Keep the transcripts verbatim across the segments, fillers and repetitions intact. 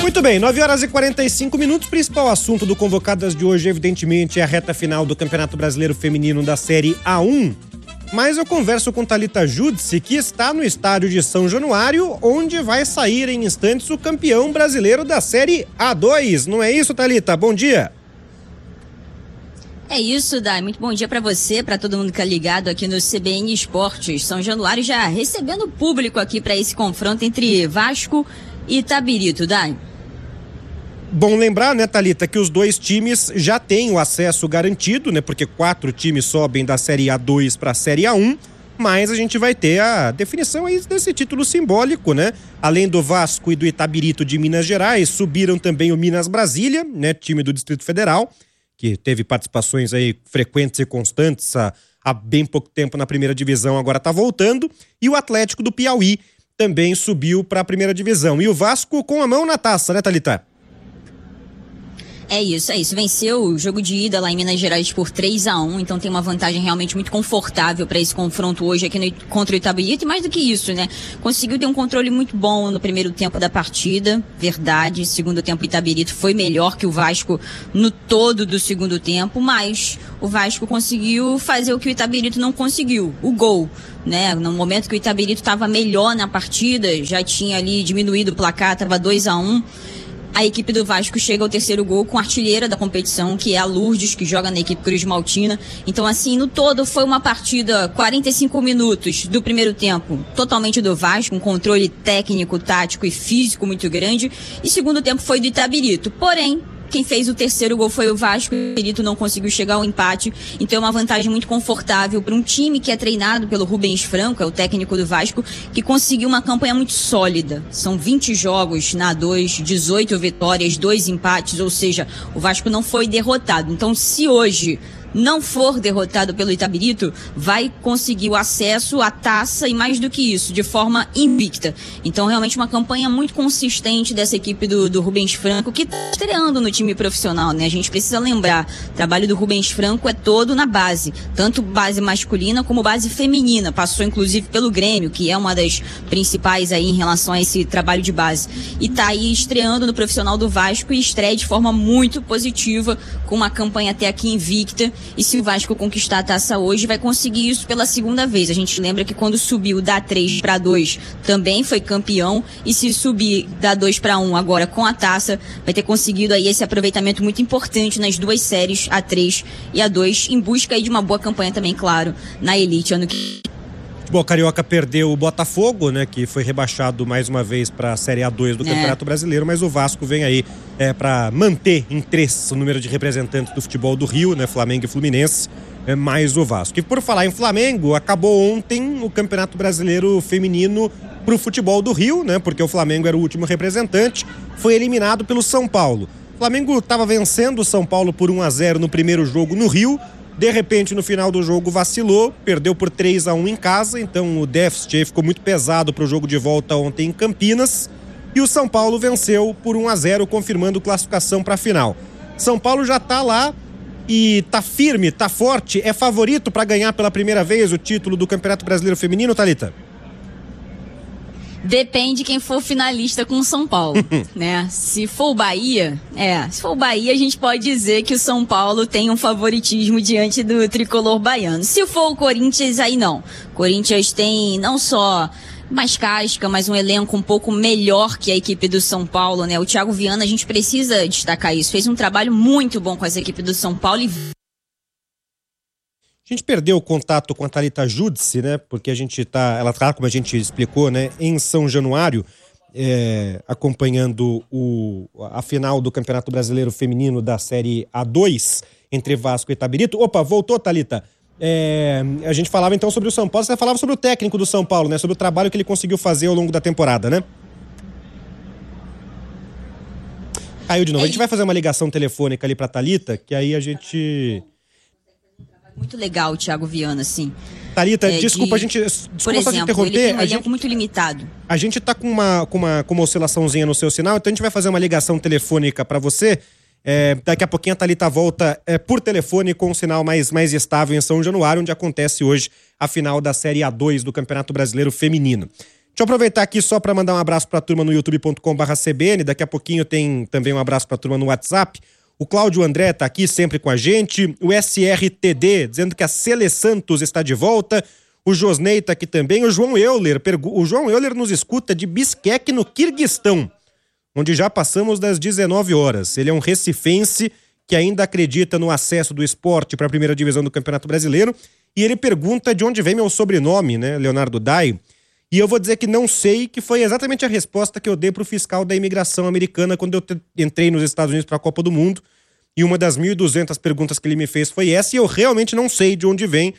Muito bem, nove horas e quarenta e cinco minutos. Principal assunto do Convocadas de hoje, evidentemente, é a reta final do Campeonato Brasileiro Feminino da Série A um. Mas eu converso com Thalita Judice, que está no estádio de São Januário, onde vai sair em instantes o campeão brasileiro da Série A dois. Não é isso, Thalita? Bom dia. É isso, Dai. Muito bom dia para você, para todo mundo que é ligado aqui no C B N Esportes. São Januário já recebendo público aqui para esse confronto entre Vasco e Itabirito, Dai. Bom lembrar, né, Thalita, que os dois times já têm o acesso garantido, né, porque quatro times sobem da Série A dois para a Série A um, mas a gente vai ter a definição aí desse título simbólico, né? Além do Vasco e do Itabirito de Minas Gerais, subiram também o Minas Brasília, né, time do Distrito Federal, que teve participações aí frequentes e constantes há, há bem pouco tempo na primeira divisão, agora tá voltando, e o Atlético do Piauí também subiu para a primeira divisão. E o Vasco com a mão na taça, né, Thalita? É isso, é isso. Venceu o jogo de ida lá em Minas Gerais por três a um, então tem uma vantagem realmente muito confortável para esse confronto hoje aqui no, contra o Itabirito. E mais do que isso, né? Conseguiu ter um controle muito bom no primeiro tempo da partida, verdade. Segundo tempo, o Itabirito foi melhor que o Vasco no todo do segundo tempo, mas o Vasco conseguiu fazer o que o Itabirito não conseguiu, o gol. Né? No momento que o Itabirito estava melhor na partida, já tinha ali diminuído o placar, estava dois a um. A equipe do Vasco chega ao terceiro gol com a artilheira da competição, que é a Lourdes, que joga na equipe Cruz Maltina. Então, assim, no todo foi uma partida, quarenta e cinco minutos do primeiro tempo, totalmente do Vasco, um controle técnico, tático e físico muito grande. E segundo tempo foi do Itabirito. Porém, quem fez o terceiro gol foi o Vasco, o Itabirito não conseguiu chegar ao empate, então é uma vantagem muito confortável para um time que é treinado pelo Rubens Franco, é o técnico do Vasco, que conseguiu uma campanha muito sólida. São vinte jogos na A dois, dezoito vitórias, dois empates, ou seja, o Vasco não foi derrotado. Então, se hoje não for derrotado pelo Itabirito, vai conseguir o acesso à taça e mais do que isso, de forma invicta. Então, realmente uma campanha muito consistente dessa equipe do, do Rubens Franco, que está estreando no time profissional, né? A gente precisa lembrar, o trabalho do Rubens Franco é todo na base, tanto base masculina como base feminina. Passou, inclusive, pelo Grêmio, que é uma das principais aí em relação a esse trabalho de base. E está aí estreando no profissional do Vasco e estreia de forma muito positiva, com uma campanha até aqui invicta. E se o Vasco conquistar a taça hoje, vai conseguir isso pela segunda vez. A gente lembra que quando subiu da três para dois, também foi campeão. E se subir da dois para um agora com a taça, vai ter conseguido aí esse aproveitamento muito importante nas duas séries, a três e a dois, em busca aí de uma boa campanha também, claro, na Elite ano que Bom, Carioca perdeu o Botafogo, né, que foi rebaixado mais uma vez para a Série A dois do é. Campeonato Brasileiro, mas o Vasco vem aí é, para manter em três o número de representantes do futebol do Rio, né, Flamengo e Fluminense, é, mais o Vasco. E por falar em Flamengo, acabou ontem o Campeonato Brasileiro Feminino para o futebol do Rio, né, porque o Flamengo era o último representante, foi eliminado pelo São Paulo. O Flamengo estava vencendo o São Paulo por um a zero no primeiro jogo no Rio. De repente, no final do jogo, vacilou, perdeu por três a um em casa, então o déficit aí ficou muito pesado para o jogo de volta ontem em Campinas. E o São Paulo venceu por um a zero, confirmando classificação para a final. São Paulo já está lá e está firme, está forte, é favorito para ganhar pela primeira vez o título do Campeonato Brasileiro Feminino, Thalita? Depende quem for finalista com o São Paulo, né? Se for o Bahia, é, se for o Bahia, a gente pode dizer que o São Paulo tem um favoritismo diante do tricolor baiano. Se for o Corinthians, aí não. O Corinthians tem não só mais casca, mas um elenco um pouco melhor que a equipe do São Paulo, né? O Thiago Viana, a gente precisa destacar isso, fez um trabalho muito bom com essa equipe do São Paulo e a gente perdeu o contato com a Thalita Judice, né? Porque a gente tá, ela tá, como a gente explicou, né, em São Januário, é, acompanhando o, a final do Campeonato Brasileiro Feminino da Série A dois, entre Vasco e Itabirito. Opa, voltou, Thalita. É, a gente falava então sobre o São Paulo, você falava sobre o técnico do São Paulo, né? Sobre o trabalho que ele conseguiu fazer ao longo da temporada, né? Caiu de novo. A gente vai fazer uma ligação telefônica ali pra Thalita, que aí a gente... Muito legal o Thiago Viana, sim. Thalita, é, desculpa de... a gente desculpa Por exemplo, só te interromper. Ele tem um a elenco gente, muito limitado. A gente tá com uma, com, uma, com uma oscilaçãozinha no seu sinal, então a gente vai fazer uma ligação telefônica para você. É, daqui a pouquinho a Thalita volta é, por telefone com um sinal mais, mais estável em São Januário, onde acontece hoje a final da Série A dois do Campeonato Brasileiro Feminino. Deixa eu aproveitar aqui só para mandar um abraço para a turma no youtube ponto com barra c b n. Daqui a pouquinho tem também um abraço para a turma no WhatsApp. O Cláudio André está aqui sempre com a gente. O S R T D dizendo que a Cele Santos está de volta. O Josnei está aqui também. O João Euler, pergu... o João Euler nos escuta de Bisqueque, no Quirguistão, onde já passamos das dezenove horas. Ele é um recifense que ainda acredita no acesso do esporte para a primeira divisão do Campeonato Brasileiro. E ele pergunta de onde vem meu sobrenome, né, Leonardo Dai. E eu vou dizer que não sei, que foi exatamente a resposta que eu dei para o fiscal da imigração americana quando eu te- entrei nos Estados Unidos para a Copa do Mundo. E uma das mil e duzentas perguntas que ele me fez foi essa, e eu realmente não sei de onde vem.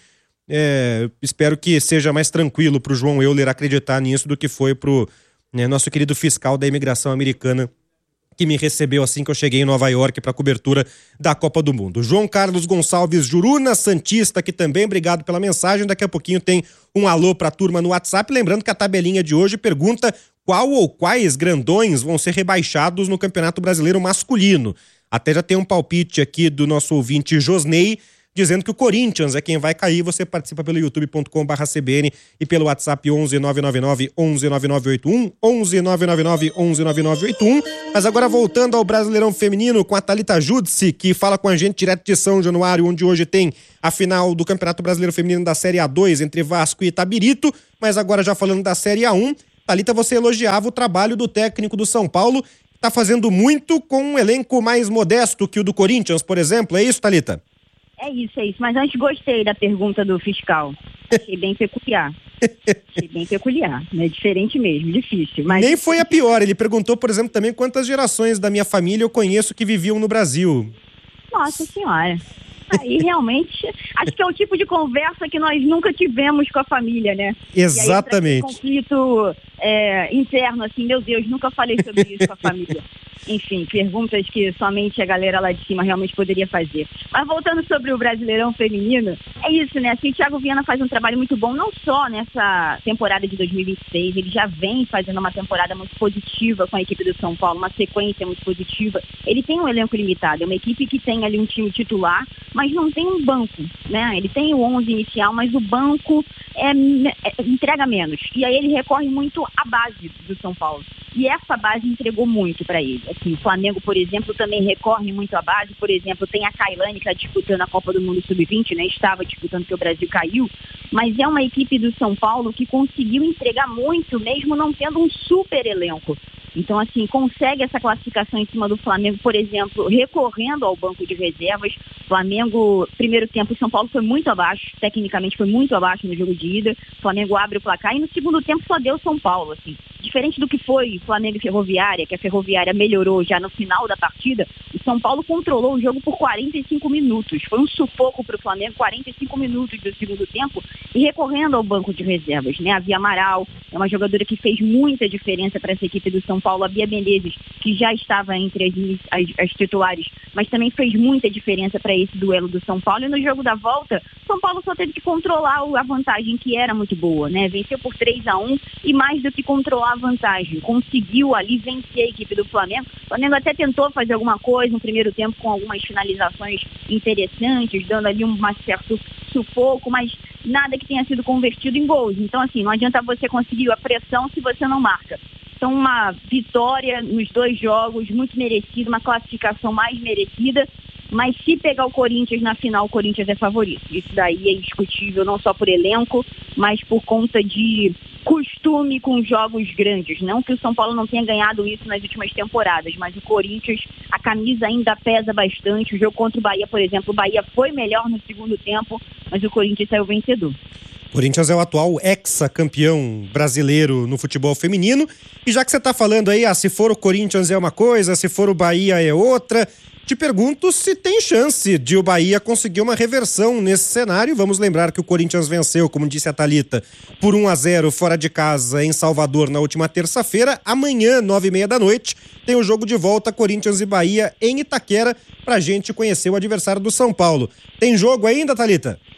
É, espero que seja mais tranquilo para o João Euler acreditar nisso do que foi para o né, nosso querido fiscal da imigração americana, que me recebeu assim que eu cheguei em Nova York para a cobertura da Copa do Mundo. João Carlos Gonçalves Juruna, Santista, aqui também, obrigado pela mensagem. Daqui a pouquinho tem um alô para a turma no WhatsApp. Lembrando que a tabelinha de hoje pergunta qual ou quais grandões vão ser rebaixados no Campeonato Brasileiro masculino. Até já tem um palpite aqui do nosso ouvinte Josnei, dizendo que o Corinthians é quem vai cair. Você participa pelo youtube ponto com barra c b n e pelo WhatsApp onze nove nove nove onze nove nove oito um, onze nove nove nove onze nove nove oito um. Mas agora voltando ao Brasileirão Feminino com a Thalita Judice, que fala com a gente direto de São Januário, onde hoje tem a final do Campeonato Brasileiro Feminino da Série A dois entre Vasco e Itabirito, mas agora já falando da Série A um. Thalita, você elogiava o trabalho do técnico do São Paulo, que está fazendo muito com um elenco mais modesto que o do Corinthians, por exemplo. É isso, Thalita? É isso, é isso. Mas antes gostei da pergunta do fiscal. Achei bem peculiar. Achei bem peculiar. É diferente mesmo, difícil. Mas... Nem foi a pior. Ele perguntou, por exemplo, também quantas gerações da minha família eu conheço que viviam no Brasil. Nossa Senhora. Aí realmente, acho que é o tipo de conversa que nós nunca tivemos com a família, né? Exatamente. E aí, conflito é, interno, assim, meu Deus, nunca falei sobre isso com a família. Enfim, perguntas que somente a galera lá de cima realmente poderia fazer. Mas voltando sobre o Brasileirão Feminino, é isso, né? Assim, o Thiago Viana faz um trabalho muito bom, não só nessa temporada de dois mil e vinte e seis, ele já vem fazendo uma temporada muito positiva com a equipe do São Paulo, uma sequência muito positiva. Ele tem um elenco limitado, é uma equipe que tem ali um time titular, mas não tem um banco, né? Ele tem o onze inicial, mas o banco é, é, entrega menos. E aí ele recorre muito à base do São Paulo. E essa base entregou muito para ele. Assim, o Flamengo, por exemplo, também recorre muito à base. Por exemplo, tem a Kailane que está disputando a Copa do Mundo sub vinte, né? Estava disputando porque o Brasil caiu. Mas é uma equipe do São Paulo que conseguiu entregar muito, mesmo não tendo um super elenco. Então, assim, consegue essa classificação em cima do Flamengo, por exemplo, recorrendo ao banco de reservas. Flamengo, primeiro tempo, o São Paulo foi muito abaixo, tecnicamente foi muito abaixo no jogo de ida. O Flamengo abre o placar e no segundo tempo só deu São Paulo, assim. Diferente do que foi Flamengo e Ferroviária, que a Ferroviária melhorou já no final da partida, o São Paulo controlou o jogo por quarenta e cinco minutos. Foi um sufoco para o Flamengo, quarenta e cinco minutos do segundo tempo, e recorrendo ao banco de reservas, né? A Bia Amaral é uma jogadora que fez muita diferença para essa equipe do São Paulo. A Bia Menezes, que já estava entre as, as, as titulares, mas também fez muita diferença para esse duelo do São Paulo. E no jogo da volta, São Paulo só teve que controlar a vantagem, que era muito boa, né? Venceu por três a um e mais do que controlar a vantagem, conseguiu ali vencer a equipe do Flamengo. O Flamengo até tentou fazer alguma coisa no primeiro tempo com algumas finalizações interessantes, dando ali um certo sufoco, mas nada que tenha sido convertido em gols. Então, assim, não adianta você conseguir a pressão se você não marca. Então, uma vitória nos dois jogos, muito merecida, uma classificação mais merecida, mas se pegar o Corinthians na final, o Corinthians é favorito. Isso daí é indiscutível, não só por elenco, mas por conta de costume com jogos grandes. Não que o São Paulo não tenha ganhado isso nas últimas temporadas, mas o Corinthians, a camisa ainda pesa bastante. O jogo contra o Bahia, por exemplo, o Bahia foi melhor no segundo tempo, mas o Corinthians saiu vencedor. Corinthians é o atual ex-campeão brasileiro no futebol feminino. E já que você está falando aí, ah, se for o Corinthians é uma coisa, se for o Bahia é outra, te pergunto se tem chance de o Bahia conseguir uma reversão nesse cenário. Vamos lembrar que o Corinthians venceu, como disse a Thalita, por um a zero fora de casa em Salvador na última terça-feira. Amanhã, nove e meia da noite, tem o jogo de volta Corinthians e Bahia em Itaquera, pra gente conhecer o adversário do São Paulo. Tem jogo ainda, Thalita?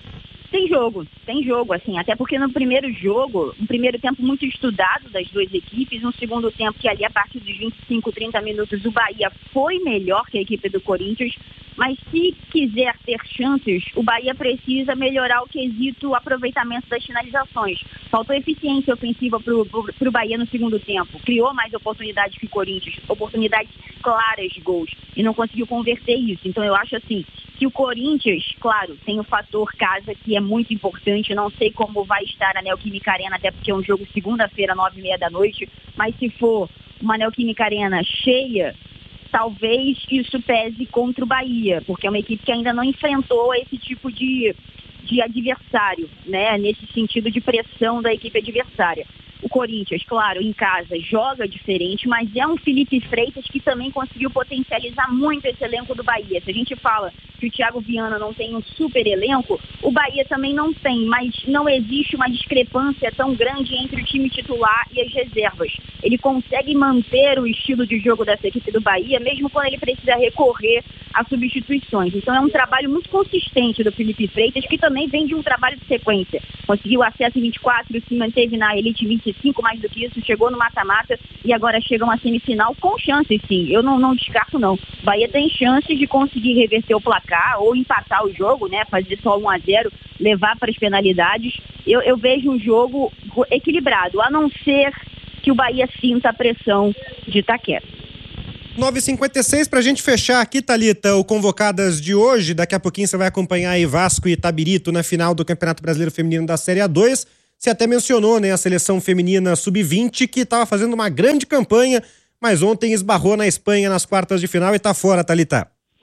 Tem jogo, tem jogo, assim, até porque no primeiro jogo, um primeiro tempo muito estudado das duas equipes, um segundo tempo que ali a partir dos vinte e cinco, trinta minutos o Bahia foi melhor que a equipe do Corinthians, mas se quiser ter chances, o Bahia precisa melhorar o quesito aproveitamento das finalizações. Faltou eficiência ofensiva para o Bahia no segundo tempo, criou mais oportunidades que o Corinthians, oportunidades claras de gols, e não conseguiu converter isso. Então eu acho assim, que o Corinthians, claro, tem o fator casa que é muito importante, não sei como vai estar a Neoquímica Arena, até porque é um jogo segunda-feira, nove e meia da noite, mas se for uma Neoquímica Arena cheia, talvez isso pese contra o Bahia, porque é uma equipe que ainda não enfrentou esse tipo de, de adversário, né, nesse sentido de pressão da equipe adversária. O Corinthians, claro, em casa joga diferente, mas é um Felipe Freitas que também conseguiu potencializar muito esse elenco do Bahia. Se a gente fala que o Thiago Viana não tem um super elenco, o Bahia também não tem, mas não existe uma discrepância tão grande entre o time titular e as reservas. Ele consegue manter o estilo de jogo dessa equipe do Bahia, mesmo quando ele precisa recorrer a substituições. Então é um trabalho muito consistente do Felipe Freitas, que também vem de um trabalho de sequência. Conseguiu acesso em vinte e quatro, se manteve na elite vinte e cinco, mais do que isso, chegou no mata-mata e agora chega uma semifinal com chances, sim. Eu não, não descarto, não. O Bahia tem chances de conseguir reverter o placar ou empatar o jogo, né? Fazer só um a zero, levar para as penalidades. Eu, eu vejo um jogo equilibrado, a não ser que o Bahia sinta a pressão de Itaquera. nove e cinquenta e seis, pra gente fechar aqui, Thalita, o Convocadas de hoje. Daqui a pouquinho você vai acompanhar aí Vasco e Itabirito na final do Campeonato Brasileiro Feminino da Série A dois. Você até mencionou, né, a seleção feminina sub vinte, que estava fazendo uma grande campanha, mas ontem esbarrou na Espanha nas quartas de final e tá fora, Thalita.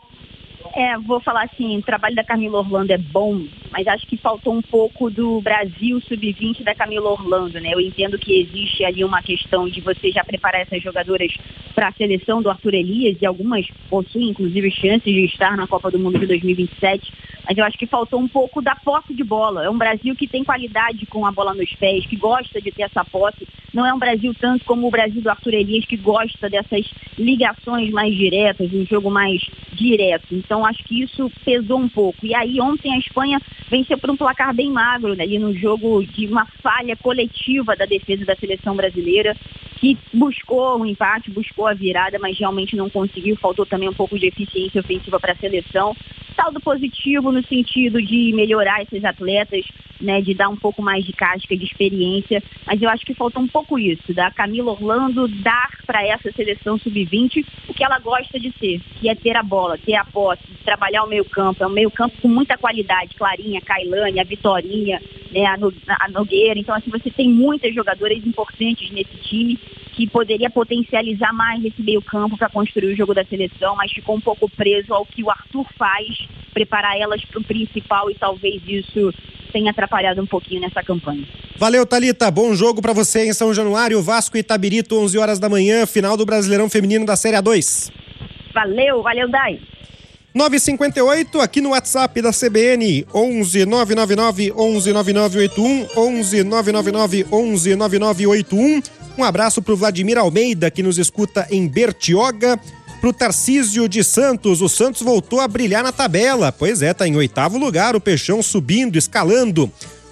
É, vou falar assim, o trabalho da Camila Orlando é bom, mas acho que faltou um pouco do Brasil sub vinte da Camila Orlando, né? Eu entendo que existe ali uma questão de você já preparar essas jogadoras para a seleção do Arthur Elias, e algumas possuem inclusive chances de estar na Copa do Mundo de dois mil e vinte e sete, mas eu acho que faltou um pouco da posse de bola. É um Brasil que tem qualidade com a bola nos pés, que gosta de ter essa posse. Não é um Brasil tanto como o Brasil do Arthur Elias, que gosta dessas ligações mais diretas, um jogo mais direto. Então acho que isso pesou um pouco. E aí ontem a Espanha venceu por um placar bem magro, né, ali no jogo de uma falha coletiva da defesa da seleção brasileira, que buscou um empate, buscou a virada, mas realmente não conseguiu. Faltou também um pouco de eficiência ofensiva para a seleção. Saldo positivo no sentido de melhorar esses atletas, né, de dar um pouco mais de casca, de experiência, mas eu acho que falta um pouco isso, da Camila Orlando dar para essa seleção sub vinte o que ela gosta de ser, que é ter a bola, ter a posse, trabalhar o meio campo. É um meio campo com muita qualidade, Clarinha, Kailane, a Vitorinha, né, a, no, a Nogueira. Então assim, você tem muitas jogadoras importantes nesse time que poderia potencializar mais esse meio campo para construir o jogo da seleção, mas ficou um pouco preso ao que o Arthur faz, preparar elas para o principal, e talvez isso tenha atrapalhado um pouquinho nessa campanha. Valeu, Thalita, bom jogo para você em São Januário, Vasco e Itabirito, onze horas da manhã, final do Brasileirão Feminino da Série A dois. Valeu, valeu, Dai. nove e cinquenta e oito, aqui no WhatsApp da C B N, onze nove nove nove, onze nove nove oito um, onze nove nove nove, onze nove nove oito um. Um abraço pro Vladimir Almeida, que nos escuta em Bertioga. Pro Tarcísio de Santos, o Santos voltou a brilhar na tabela. Pois é, tá em oitavo lugar, o Peixão subindo, escalando.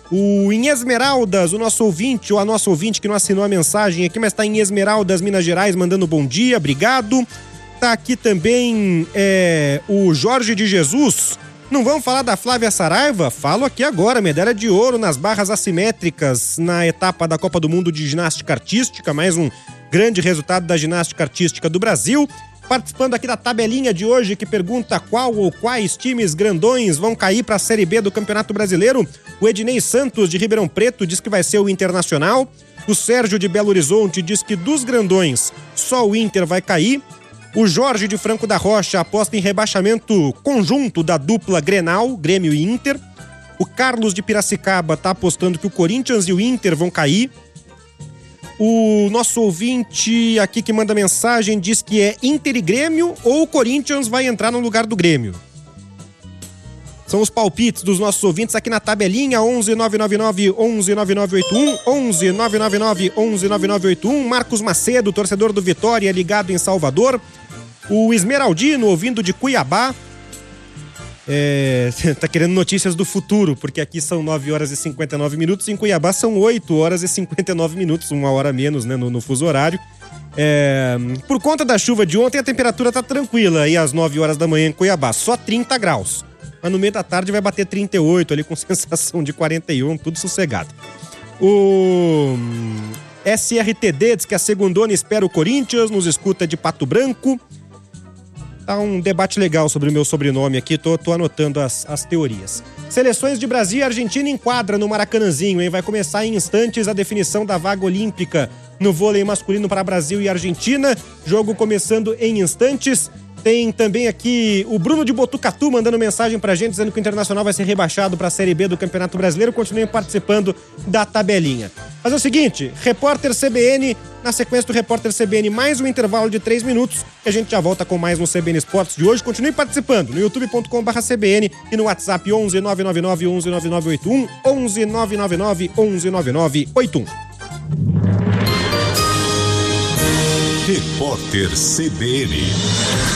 O em Esmeraldas, o nosso ouvinte, ou a nossa ouvinte que não assinou a mensagem aqui, mas tá em Esmeraldas, Minas Gerais, mandando bom dia, obrigado. Tá aqui também é, o Jorge de Jesus. Não vamos falar da Flávia Saraiva? Falo aqui agora, medalha de ouro nas barras assimétricas na etapa da Copa do Mundo de Ginástica Artística, mais um grande resultado da ginástica artística do Brasil. Participando aqui da tabelinha de hoje, que pergunta qual ou quais times grandões vão cair para a Série B do Campeonato Brasileiro. O Ednei Santos, de Ribeirão Preto, diz que vai ser o Internacional. O Sérgio, de Belo Horizonte, diz que dos grandões, só o Inter vai cair. O Jorge de Franco da Rocha aposta em rebaixamento conjunto da dupla Grenal, Grêmio e Inter. O Carlos de Piracicaba está apostando que o Corinthians e o Inter vão cair. O nosso ouvinte aqui que manda mensagem diz que é Inter e Grêmio, ou o Corinthians vai entrar no lugar do Grêmio. São os palpites dos nossos ouvintes aqui na tabelinha. Onze nove nove nove, onze nove nove oito um, onze nove nove nove, onze nove nove oito um. Marcos Macedo, torcedor do Vitória, ligado em Salvador. O Esmeraldino, ouvindo de Cuiabá. É, tá querendo notícias do futuro, porque aqui são nove horas e cinquenta e nove minutos, em Cuiabá são oito horas e cinquenta e nove minutos, uma hora menos, né, no, no fuso horário. É, por conta da chuva de ontem, a temperatura tá tranquila aí às nove horas da manhã em Cuiabá, só trinta graus. Mas no meio da tarde vai bater trinta e oito ali com sensação de quarenta e um, tudo sossegado. O S R T D diz que a segundona espera o Corinthians, nos escuta de Pato Branco. Tá um debate legal sobre o meu sobrenome aqui, tô, tô anotando as, as teorias. Seleções de Brasil e Argentina enquadra no Maracanãzinho, hein? Vai começar em instantes a definição da vaga olímpica no vôlei masculino para Brasil e Argentina. Jogo começando em instantes. Tem também aqui o Bruno de Botucatu mandando mensagem pra gente, dizendo que o Internacional vai ser rebaixado pra Série B do Campeonato Brasileiro. Continuem participando da tabelinha. Mas é o seguinte, Repórter C B N, na sequência do Repórter C B N, mais um intervalo de três minutos, e a gente já volta com mais um C B N Esportes de hoje. Continue participando no youtube ponto com barra C B N e no WhatsApp onze nove nove nove onze nove nove oito um, onze nove nove nove onze nove nove oito um. Repórter C B N.